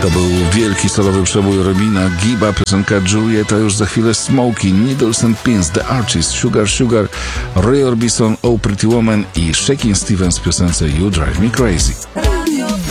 To był wielki solowy przebój Robina Giba, piosenka Julieta, już za chwilę Smokey, Needles and Pins, The Archies, Sugar Sugar, Roy Orbison, Oh Pretty Woman i Shakin' Stevens w piosence You Drive Me Crazy.